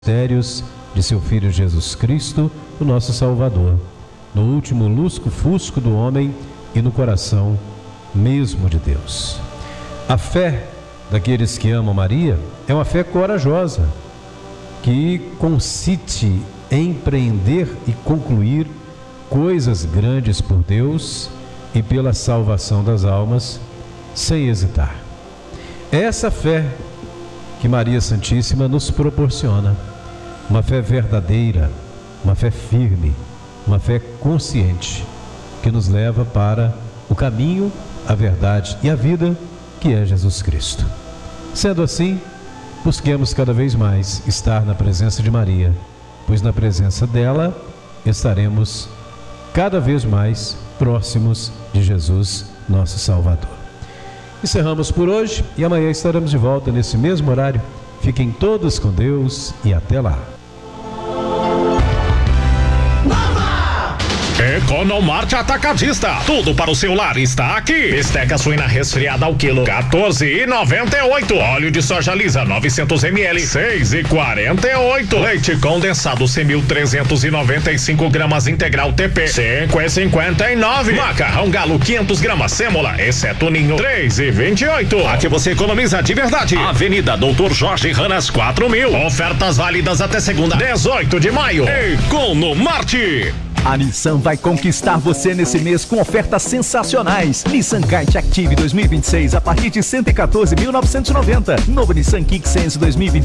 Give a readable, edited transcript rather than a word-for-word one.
mistérios de seu Filho Jesus Cristo, o nosso Salvador, no último lusco-fusco do homem e no coração mesmo de Deus. A fé daqueles que amam Maria é uma fé corajosa, que consiste em empreender e concluir coisas grandes por Deus e pela salvação das almas, sem hesitar. É essa fé que Maria Santíssima nos proporciona, uma fé verdadeira, uma fé firme, uma fé consciente, que nos leva para o caminho, a verdade e a vida, que é Jesus Cristo. Sendo assim, busquemos cada vez mais estar na presença de Maria, pois na presença dela estaremos cada vez mais próximos de Jesus, nosso Salvador. Encerramos por hoje e amanhã estaremos de volta nesse mesmo horário. Fiquem todos com Deus e até lá. Economarte Atacadista, tudo para o seu lar está aqui. Bisteca suína resfriada ao quilo, 14,98. Óleo de soja lisa, 900 ml, 6,48. Leite condensado, 100.395 gramas integral TP, 5,59. Macarrão galo, 500 gramas sêmola, exceto ninho, 3,28. Aqui você economiza de verdade. Avenida Doutor Jorge Ranas, 4.000. Ofertas válidas até segunda, 18 de maio. Economarte. A Nissan vai conquistar você nesse mês com ofertas sensacionais. Nissan Kite Active 2026 a partir de 114.990. Novo Nissan Kick Sense 2026